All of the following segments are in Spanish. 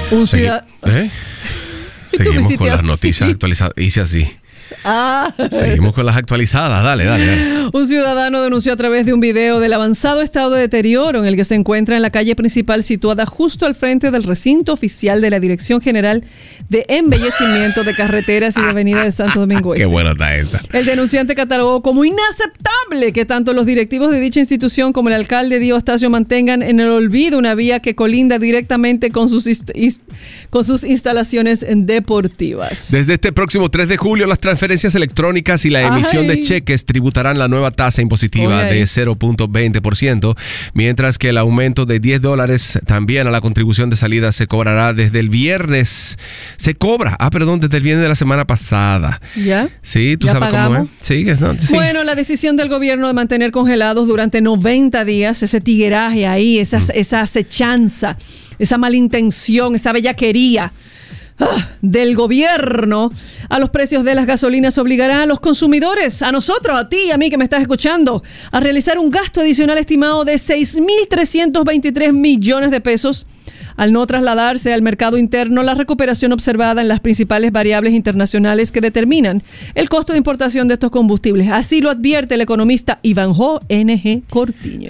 Seguimos con las noticias actualizadas. Hice así. Seguimos con las actualizadas. Dale. Un ciudadano denunció a través de un video del avanzado estado de deterioro en el que se encuentra en la calle principal situada justo al frente del recinto oficial de la Dirección General de Embellecimiento de Carreteras y de Avenida de Santo Domingo Este. Qué buena está esa. El denunciante catalogó como inaceptable que tanto los directivos de dicha institución como el alcalde Dio Astacio mantengan en el olvido una vía que colinda directamente con sus instalaciones deportivas. Desde este próximo 3 de julio, las transferencias electrónicas y la emisión de cheques tributarán la nueva tasa impositiva de 0.20%, mientras que el aumento de $10 también a la contribución de salida se cobrará desde el viernes. Desde el viernes de la semana pasada. ¿Ya? Sí, tú sabes pagamos. cómo es. Sí. Bueno, la decisión del gobierno de mantener congelados durante 90 días ese tigueraje ahí, esa acechanza, esa malintención, esa bellaquería del gobierno a los precios de las gasolinas obligará a los consumidores, a nosotros, a ti y a mí que me estás escuchando, a realizar un gasto adicional estimado de 6.323 millones de pesos al no trasladarse al mercado interno la recuperación observada en las principales variables internacionales que determinan el costo de importación de estos combustibles. Así lo advierte el economista Ivanhoe N.G. Cortiñez.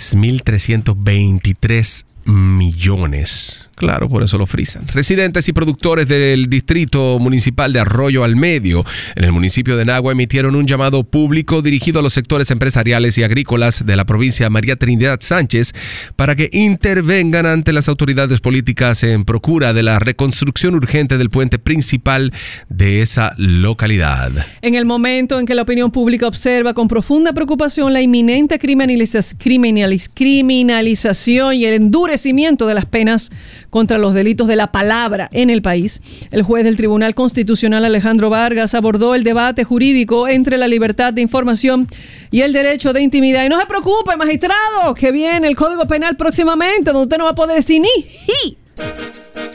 6.323 millones. Claro, por eso lo frisan. Residentes y productores del Distrito Municipal de Arroyo al Medio, en el municipio de Nagua, emitieron un llamado público dirigido a los sectores empresariales y agrícolas de la provincia María Trinidad Sánchez para que intervengan ante las autoridades políticas en procura de la reconstrucción urgente del puente principal de esa localidad. En el momento en que la opinión pública observa con profunda preocupación la inminente criminalización y el endurecimiento de las penas contra los delitos de la palabra en el país, el juez del Tribunal Constitucional Alejandro Vargas abordó el debate jurídico entre la libertad de información y el derecho de intimidad. Y no se preocupe, magistrado, que viene el Código Penal próximamente, donde usted no va a poder decir ni